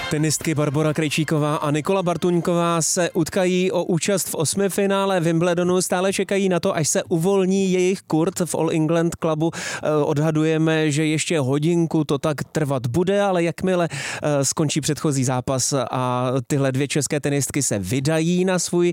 Tenistky Barbora Krejčíková a Nikola Bartuňková se utkají o účast v 8. finále Wimbledonu. Stále čekají na to, až se uvolní jejich kurt v All England Clubu. Odhadujeme, že ještě hodinku to tak trvat bude, ale jakmile skončí předchozí zápas a tyhle dvě české tenistky se vydají na svůj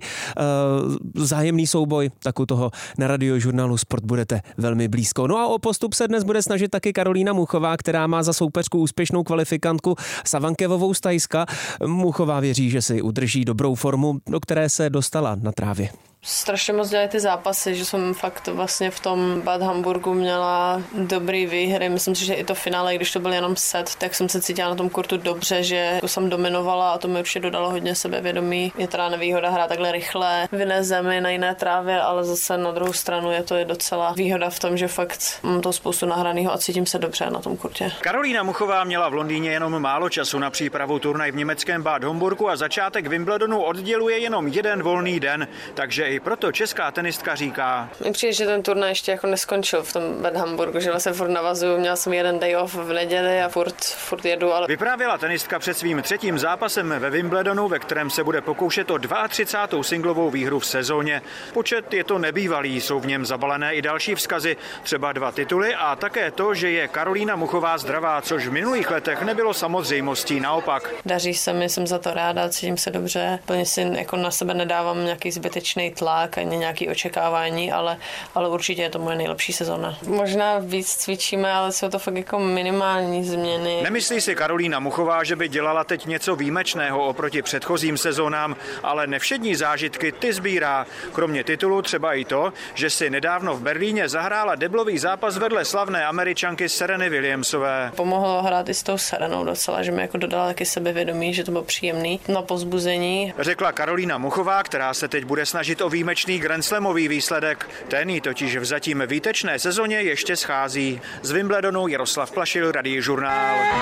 vzájemný souboj, tak u toho na Radiožurnálu Sport budete velmi blízko. No a o postup se dnes bude snažit taky Karolína Muchová, která má za soupeřku úspěšnou kvalifikantku Savankevovou z Thajska. Muchová věří, že si udrží dobrou formu, do které se dostala na trávě. Strašně moc dělají ty zápasy, že jsem fakt vlastně v tom Bad Hamburgu měla dobrý výhry. Myslím si, že i to finále, když to byl jenom set, tak jsem se cítila na tom kurtu dobře, že jsem dominovala a to mi určitě dodalo hodně sebevědomí. Je teda nevýhoda hrát takhle rychle v jiné zemi, na jiné trávě, ale zase na druhou stranu je to docela výhoda v tom, že fakt mám to spoustu nahraného a cítím se dobře na tom kurtě. Karolína Muchová měla v Londýně jenom málo času na přípravu turnaj v německém Bad Homburgu a začátek Wimbledonu odděluje jenom jeden volný den, takže i proto česká tenistka říká. Mně přijde, že ten turnaj ještě jako neskončil v tom Bad Hamburgu, že vlastně furt navazuju, měla jsem jeden day off v neděli a furt jedu. Ale... Vyprávěla tenistka před svým třetím zápasem ve Wimbledonu, ve kterém se bude pokoušet o 32. singlovou výhru v sezóně. Počet je to nebývalý, jsou v něm zabalené i další vzkazy, třeba 2 tituly a také to, že je Karolína Muchová zdravá, což v minulých letech nebylo samozřejmostí, naopak. Daří se mi, jsem za to ráda, cítím se dobře, plně si jako na sebe nedávám nějaký zbytečný tlak ani nějaké očekávání, ale určitě je to moje nejlepší sezóna. Možná víc cvičíme, ale jsou to fakt jako minimální změny. Nemyslí si Karolína Muchová, že by dělala teď něco výjimečného oproti předchozím sezónám, ale nevšední zážitky ty sbírá. Kromě titulu třeba i to, že si nedávno v Berlíně zahrála deblový zápas vedle slavné Američanky Sereny Williamsové. Pomohlo hrát i s tou Serenou docela, že mi jako dodala taky sebevědomí, že to bylo příjemný na povzbuzení. Řekla Karolína Muchová, která se teď bude snažit o výjimečný grandslamový výsledek. Ten jí totiž v zatím výtečné sezóně ještě schází. Z Wimbledonu Jaroslav Plašil, Radiožurnál.